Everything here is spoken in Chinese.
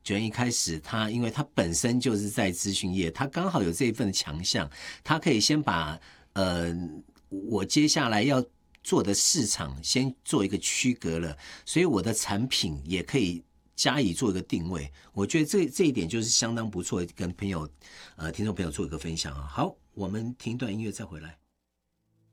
九元一开始因为他本身就是在资讯业，他刚好有这一份强项，他可以先把我接下来要做的市场先做一个区隔了，所以我的产品也可以加以做一个定位。我觉得这一点就是相当不错，跟听众朋友做一个分享啊。好，我们听一段音乐再回来。